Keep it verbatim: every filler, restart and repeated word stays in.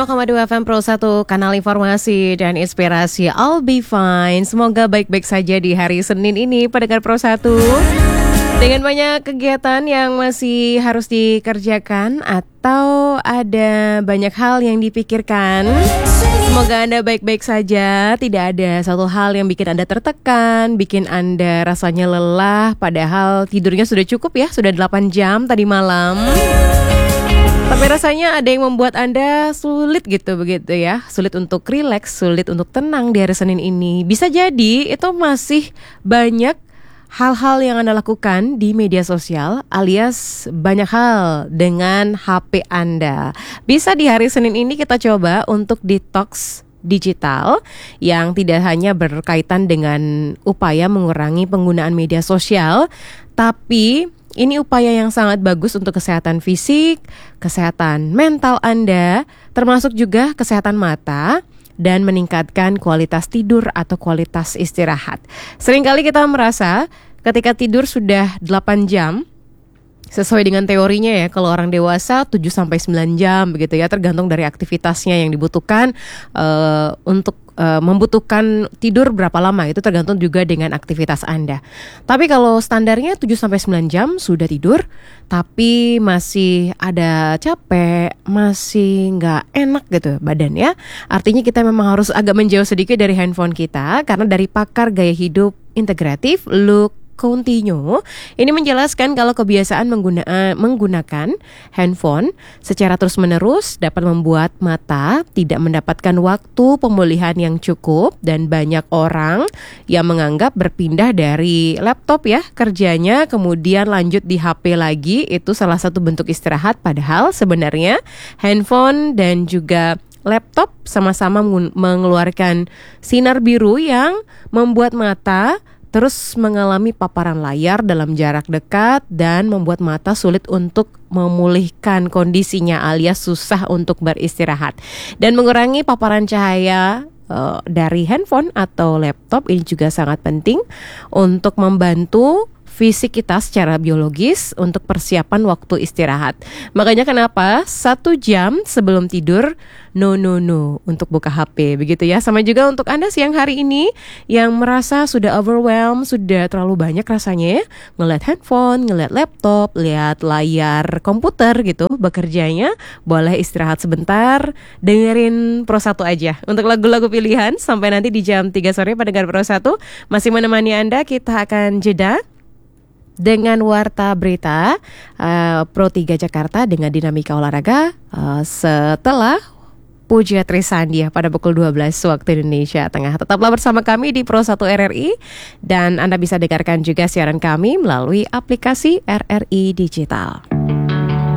lima koma dua F M Pro satu, kanal informasi dan inspirasi. I'll be fine. Semoga baik-baik saja di hari Senin ini, pendengar Pro satu. Dengan banyak kegiatan yang masih harus dikerjakan atau ada banyak hal yang dipikirkan, semoga Anda baik-baik saja. Tidak ada satu hal yang bikin Anda tertekan, bikin Anda rasanya lelah, padahal tidurnya sudah cukup ya, sudah delapan jam tadi malam. Tapi rasanya ada yang membuat Anda sulit gitu begitu ya, sulit untuk rileks, sulit untuk tenang di hari Senin ini. Bisa jadi itu masih banyak hal-hal yang Anda lakukan di media sosial alias banyak hal dengan H P Anda. Bisa di hari Senin ini kita coba untuk detox digital yang tidak hanya berkaitan dengan upaya mengurangi penggunaan media sosial, tapi ini upaya yang sangat bagus untuk kesehatan fisik, kesehatan mental Anda, termasuk juga kesehatan mata, dan meningkatkan kualitas tidur atau kualitas istirahat. Seringkali kita merasa ketika tidur sudah delapan jam, sesuai dengan teorinya ya, kalau orang dewasa tujuh sampai sembilan jam begitu ya, tergantung dari aktivitasnya yang dibutuhkan uh, untuk uh, membutuhkan tidur berapa lama, itu tergantung juga dengan aktivitas Anda. Tapi kalau standarnya tujuh sampai sembilan jam sudah tidur, tapi masih ada capek, masih nggak enak gitu badan ya, artinya kita memang harus agak menjauh sedikit dari handphone kita, karena dari pakar gaya hidup integratif Luke Coutinho ini menjelaskan kalau kebiasaan mengguna, menggunakan handphone secara terus-menerus dapat membuat mata tidak mendapatkan waktu pemulihan yang cukup, dan banyak orang yang menganggap berpindah dari laptop ya kerjanya kemudian lanjut di H P lagi itu salah satu bentuk istirahat, padahal sebenarnya handphone dan juga laptop sama-sama mengeluarkan sinar biru yang membuat mata terus mengalami paparan layar dalam jarak dekat dan membuat mata sulit untuk memulihkan kondisinya alias susah untuk beristirahat. Dan mengurangi paparan cahaya uh, dari handphone atau laptop ini juga sangat penting untuk membantu fisik kita secara biologis untuk persiapan waktu istirahat. Makanya kenapa satu jam sebelum tidur no no no untuk buka H P begitu ya. Sama juga untuk Anda siang hari ini yang merasa sudah overwhelmed, sudah terlalu banyak rasanya ya, ngeliat handphone, ngeliat laptop, lihat layar komputer gitu bekerjanya, boleh istirahat sebentar, dengerin Pro satu aja untuk lagu-lagu pilihan sampai nanti di jam tiga sore. Pendengar Pro satu masih menemani Anda, kita akan jeda dengan Warta Berita uh, Pro tiga Jakarta dengan dinamika olahraga uh, setelah Puja Trisandia pada pukul dua belas waktu Indonesia Tengah. Tetaplah bersama kami di Pro satu R R I, dan Anda bisa dengarkan juga siaran kami melalui aplikasi R R I Digital.